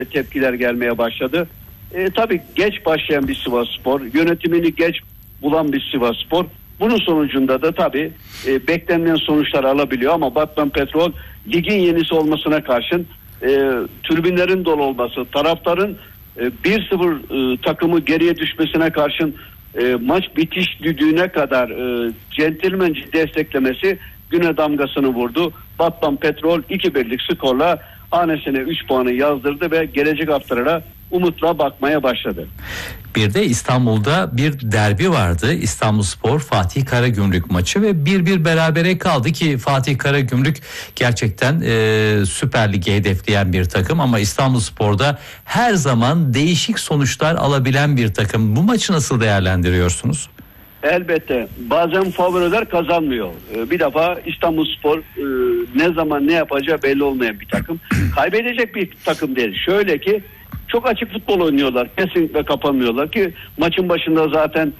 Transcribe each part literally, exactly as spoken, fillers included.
tepkiler gelmeye başladı. E, tabii geç başlayan bir Sivasspor, yönetimini geç bulan bir Sivasspor. Bunun sonucunda da tabii e, beklenen sonuçlar alabiliyor ama Batman Petrol ligin yenisi olmasına karşın e, tribünlerin dolu olması, taraftarın e, bir sıfır e, takımı geriye düşmesine karşın e, maç bitiş düdüğüne kadar e, centilmence desteklemesi güne damgasını vurdu. Batman Petrol iki birlik skorla hanesine üç puanı yazdırdı ve gelecek haftalara umutla bakmaya başladı. Bir de İstanbul'da bir derbi vardı. İstanbulspor Fatih Karagümrük maçı ve bir bir berabere kaldı ki Fatih Karagümrük gerçekten e, Süper Lig'e hedefleyen bir takım ama İstanbulspor'da her zaman değişik sonuçlar alabilen bir takım. Bu maçı nasıl değerlendiriyorsunuz? Elbette bazen favoriler kazanmıyor. Bir defa İstanbulspor ne zaman ne yapacağı belli olmayan bir takım. Kaybedecek bir takım değil. Şöyle ki çok açık futbol oynuyorlar. Kesinlikle kapanmıyorlar ki maçın başında zaten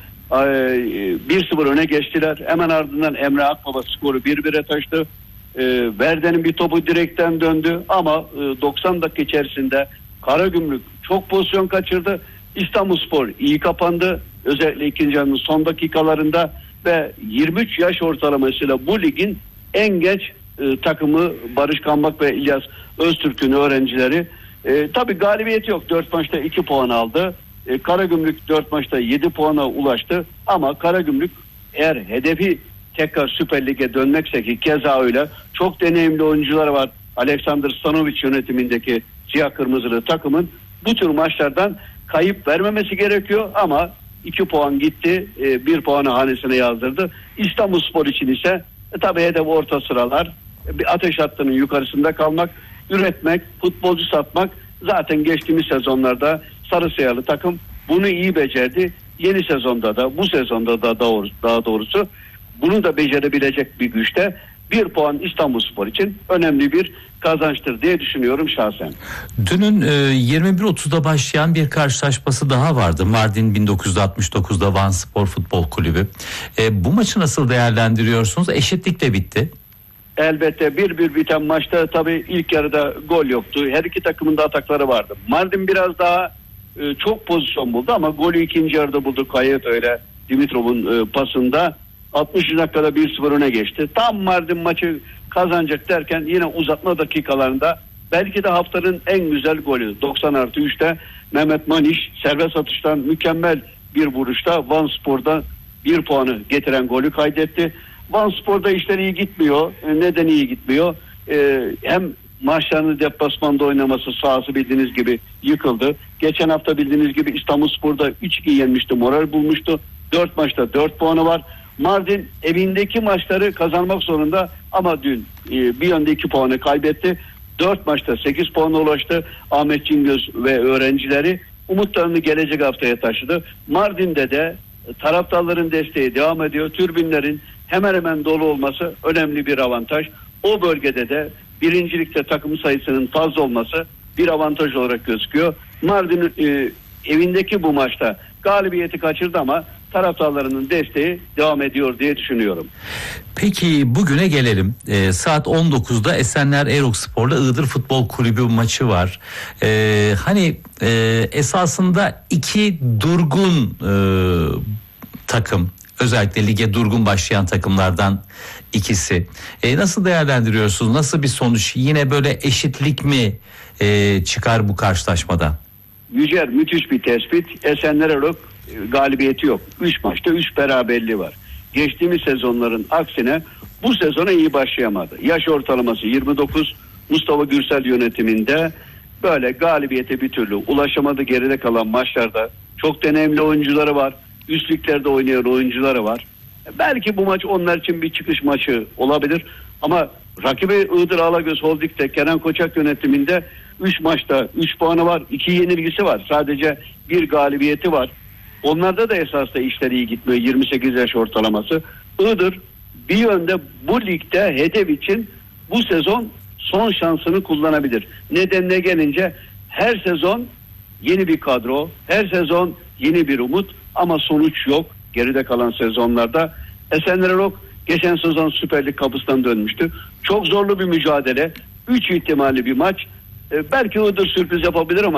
bir sıfır öne geçtiler. Hemen ardından Emre Akbaba skoru bir bire taştı. Verden'in bir topu direkten döndü ama doksan dakika içerisinde Karagümrük çok pozisyon kaçırdı. İstanbulspor iyi kapandı. Özellikle ikinci yarının son dakikalarında ve yirmi üç yaş ortalamasıyla bu ligin en genç e, takımı Barış Kambak ve İlyas Öztürk'ün öğrencileri. E, tabii galibiyeti yok. dört maçta iki puan aldı. E, Karagümrük dört maçta yedi puana ulaştı. Ama Karagümrük eğer hedefi tekrar Süper Lig'e dönmekse ki keza öyle. Çok deneyimli oyuncular var. Aleksandar Stanovic yönetimindeki siyah kırmızılı takımın bu tür maçlardan kayıp vermemesi gerekiyor ama iki puan gitti, bir puanı hanesine yazdırdı. İstanbulspor için ise e, tabii hedef orta sıralar, bir ateş hattının yukarısında kalmak, üretmek, futbolcu satmak. Zaten geçtiğimiz sezonlarda sarı siyahlı takım bunu iyi becerdi. Yeni sezonda da, bu sezonda da doğru, daha doğrusu bunu da becerebilecek bir güçte. Bir puan İstanbulspor için önemli bir kazançtır diye düşünüyorum şahsen. Dünün e, yirmi bir otuzda başlayan bir karşılaşması daha vardı. Mardin bin dokuz yüz altmış dokuzda Van Spor Futbol Kulübü. E, bu maçı nasıl değerlendiriyorsunuz? Eşitlikle bitti. Elbette bir bir biten maçta tabii ilk yarıda gol yoktu. Her iki takımın da atakları vardı. Mardin biraz daha e, çok pozisyon buldu ama golü ikinci yarıda buldu. Kayıt öyle Dimitrov'un e, pasında. altmışıncı dakikada bir sıfır öne geçti. Tam Mardin maçı kazanacak derken yine uzatma dakikalarında belki de haftanın en güzel golü doksan artı üçte Mehmet Maniş serbest atıştan mükemmel bir vuruşta Van Spor'da bir puanı getiren golü kaydetti. Van Spor'da işler iyi gitmiyor. Neden iyi gitmiyor? Ee, hem maçlarını deplasmanda oynaması sahası bildiğiniz gibi yıkıldı. Geçen hafta bildiğiniz gibi İstanbulspor'da üç iki yenmişti. Moral bulmuştu. dört maçta dört puanı var. Mardin evindeki maçları kazanmak zorunda ama dün e, bir yönde iki puanı kaybetti. dört maçta sekiz puana ulaştı. Ahmet Cingöz ve öğrencileri umutlarını gelecek haftaya taşıdı. Mardin'de de taraftarların desteği devam ediyor. Tribünlerin hemen hemen dolu olması önemli bir avantaj. O bölgede de birincilikte takım sayısının fazla olması bir avantaj olarak gözüküyor. Mardin e, evindeki bu maçta galibiyeti kaçırdı ama taraftarlarının desteği devam ediyor diye düşünüyorum. Peki bugüne gelelim. Ee, saat on dokuzda Esenler Erokspor'la Iğdır Futbol Kulübü maçı var. Ee, hani e, esasında iki durgun e, takım, özellikle lige durgun başlayan takımlardan ikisi. E, nasıl değerlendiriyorsunuz? Nasıl bir sonuç? Yine böyle eşitlik mi e, çıkar bu karşılaşmada? Yücer, müthiş bir tespit. Esenler Erok galibiyeti yok. üç maçta üç beraberliği var. Geçtiğimiz sezonların aksine bu sezona iyi başlayamadı. Yaş ortalaması yirmi dokuz. Mustafa Gürsel yönetiminde böyle galibiyete bir türlü ulaşamadı. Geride kalan maçlarda çok deneyimli oyuncuları var. Üst liglerde oynayan oyuncuları var. Belki bu maç onlar için bir çıkış maçı olabilir. Ama rakibi Iğdır Alagöz Holding'de Kenan Koçak yönetiminde üç maçta üç puanı var. iki yenilgisi var. Sadece bir galibiyeti var. Onlarda da esasında işleri iyi gitmiyor. yirmi sekiz yaş ortalaması. Iğdır bir yönde bu ligde hedef için bu sezon son şansını kullanabilir. Nedenine gelince her sezon yeni bir kadro, her sezon yeni bir umut ama sonuç yok. Geride kalan sezonlarda Esenler Erok geçen sezon Süper Lig kapısından dönmüştü. Çok zorlu bir mücadele. üç ihtimalli bir maç. Ee, belki Iğdır sürpriz yapabilir ama